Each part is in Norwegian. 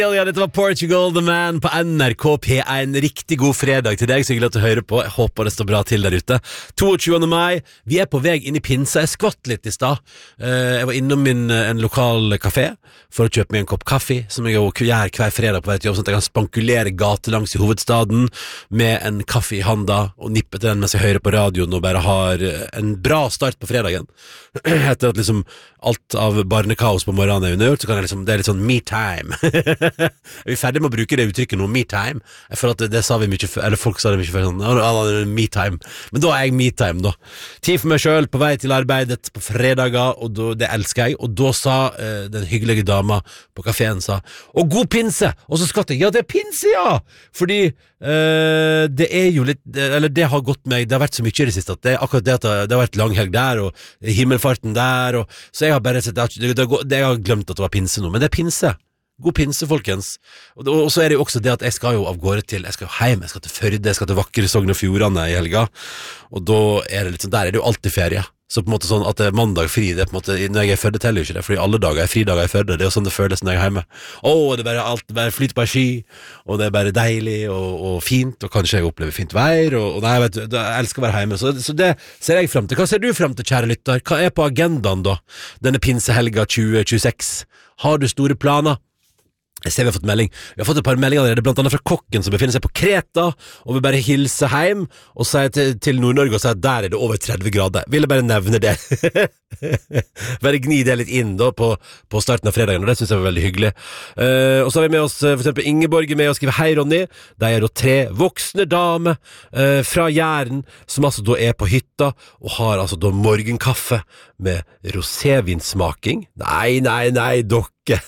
Ja, dette var Portugal The Man på NRK P1. Riktig god fredag til deg, så hyggelig at du hører på. Jeg håper det står bra til der ute. 22. mai, vi er på vei inn i pinsa. Jeg skvatt litt i stad. Jeg var innom en lokal kafé for å kjøpe meg en kopp kaffe, som jeg gjør hver fredag på vei til jobb, sånn at jeg kan spankulere gatelangs i hovedstaden med en kaffe i handa og nippe til den mens jeg hører på radioen og bare har en bra start på fredagen. Etter at liksom alt av barnekaos på morgenen er undergjort, så kan jeg liksom, det er litt sånn me time. Er vi ferdig med å bruke det uttrykket nå, me time? Jeg føler at det sa vi mye før, eller folk sa det mye før, sånn, me time. Men da er jeg me time, da. Tid for meg selv, på vei til arbeidet på fredager, og det elsker jeg. Og da sa den hyggelige dama på kaféen, og god pinse! Og så skvatt jeg, ja, det er pinse, ja! Fordi det er jo litt, eller det har gått meg, det har vært så mye i det siste, at det er akkurat det at det har vært langhelg der, og himmelfarten der, og så jeg har bare sett, jeg har glemt at det var pinse nå, men det er pinse. God pinse, folkens. Og så er det jo også det at jeg skal jo av gårde til, jeg skal jo hjem, jeg skal til Førde, jeg skal til vakre Sogn og Fjordane i helga, og da er det litt sånn, der er det jo alltid ferie. Så på en måte sånn at det er mandag fri, det er på en måte, når jeg er i Førde teller jo ikke det, fordi alle dager er fridager i Førde, det er jo sånn det føles når jeg er hjemme. Det er bare alt, bare flyter på en sky, og det er bare deilig og fint, og kanskje jeg opplever fint vær, og nei, jeg elsker å være hjemme, så det ser jeg frem til. Hva ser du frem til, kjære lytter? Hva er på agendaen da, denne pinsehelga 2026? Har du store planer? Jeg ser vi har fått melding. Vi har fått et par meldinger allerede, blant annet fra kokken som befinner seg på Kreta, og vil bare hilse hjem og si til Nord-Norge og si at der er det over 30 grader. Vil jeg bare nevne det. Bare gni det litt inn da på starten av fredagen, og det synes jeg var veldig hyggelig. Og så har vi med oss for eksempel Ingeborg med å skrive hei Ronny. De er da 3 voksne damer fra Jæren, som altså da er på hytta og har altså da morgenkaffe med rosévinsmaking. Nei, dere.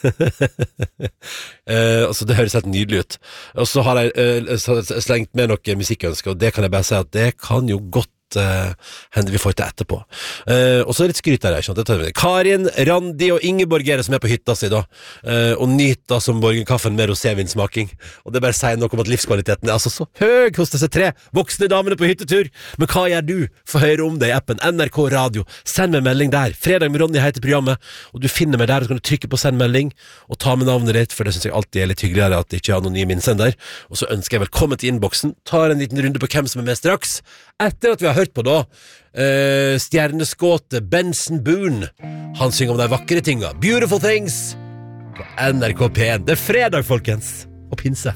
Altså det høres helt nydelig ut. Og så har jeg slengt med noe musikkønsker, og det kan jeg bare si at det kan jo godt hender vi får til etterpå. Og så er det litt skryt der, ikke sant? Karin, Randi og Ingeborg er det som er på hytta si da, og nyter som morgenkaffen med rosévinsmaking. Og det bare sier noe om at livskvaliteten er altså så høy hos disse 3 voksne damene på hyttetur. Men hva gjør du? Få høre om det i appen NRK Radio. Send meg melding der. Fredag med Ronny heter programmet, og du finner meg der, og så kan du trykke på send melding og ta med navnet ditt, for det synes jeg alltid er litt hyggeligere at det ikke er anonym innsender. Og så ønsker jeg velkommen til innboksen. Tar en liten runde på hvem som er med straks, etter at vi har hørt på da stjerneskåte Benson Boone. Han synger om de vakre tinga, Beautiful Things, på NRK P1. Det er fredag, folkens, og pinse.